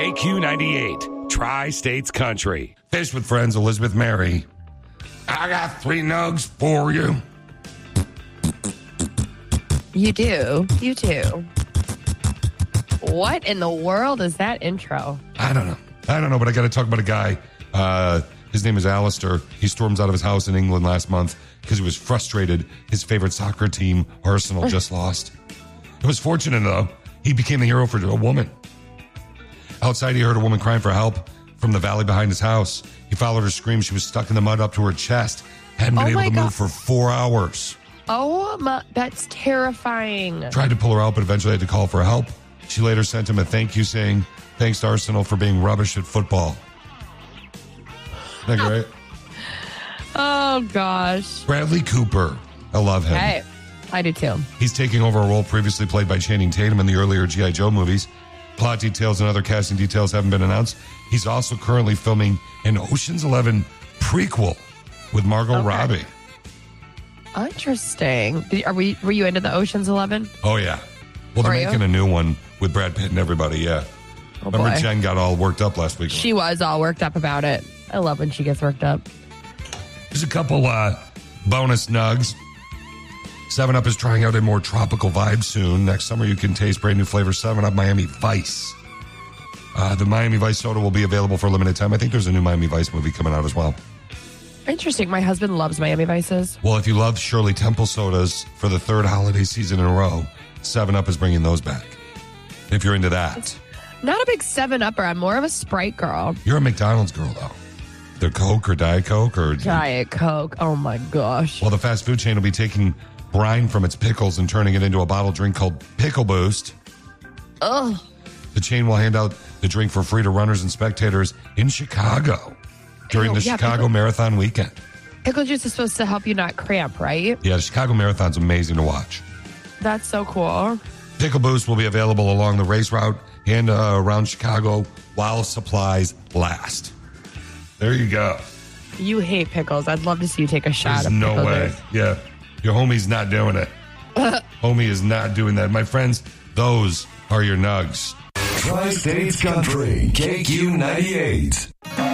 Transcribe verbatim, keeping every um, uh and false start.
K Q ninety-eight, Tri-States Country. Fish with Friends, Elizabeth Mary. I got three nugs for you. You do. You do. What in the world is that intro? I don't know. I don't know, but I got to talk about a guy. Uh, his name is Alistair. He storms out of his house in England last month because he was frustrated. His favorite soccer team, Arsenal, just lost. It was fortunate, though. He became the hero for a woman. Outside, he heard a woman crying for help from the valley behind his house. He followed her scream. She was stuck in the mud up to her chest. Hadn't been Oh able my to God. move for four hours. Oh, my, that's terrifying. Tried to pull her out, but eventually had to call for help. She later sent him a thank you saying, thanks to Arsenal for being rubbish at football. Isn't that great? Oh, gosh. Bradley Cooper. I love him. Hey, I do too. He's taking over a role previously played by Channing Tatum in the earlier G I. Joe movies. Plot details and other casting details haven't been announced. He's also currently filming an Ocean's Eleven prequel with Margot Okay. Robbie. Interesting. Did, are we? Were you into the Ocean's Eleven? Oh, yeah. Well, they're Were you? making a new one with Brad Pitt and everybody, yeah. Oh, Remember boy. Jen got all worked up last week? She was all worked up about it. I love when she gets worked up. There's a couple uh, bonus nugs. seven up is trying out a more tropical vibe soon. Next summer, you can taste brand new flavor seven up Miami Vice. Uh, the Miami Vice soda will be available for a limited time. I think there's a new Miami Vice movie coming out as well. Interesting. My husband loves Miami Vices. Well, if you love Shirley Temple sodas for the third holiday season in a row, seven up is bringing those back. If you're into that. Not a big seven-upper. I'm more of a Sprite girl. You're a McDonald's girl, though. They're Coke or Diet Coke or... Diet Coke. Oh, my gosh. Well, the fast food chain will be taking brine from its pickles and turning it into a bottled drink called Pickle Boost. Ugh. The chain will hand out the drink for free to runners and spectators in Chicago during Ew, the yeah, Chicago pickle- Marathon weekend. Pickle juice is supposed to help you not cramp, right? Yeah, the Chicago Marathon's amazing to watch. That's so cool. Pickle Boost will be available along the race route and uh, around Chicago while supplies last. There you go. You hate pickles. I'd love to see you take a shot There's of no pickle way. juice. Yeah. Your homie's not doing it. Homie is not doing that. My friends, those are your nugs. Tri-States Country, K Q ninety-eight.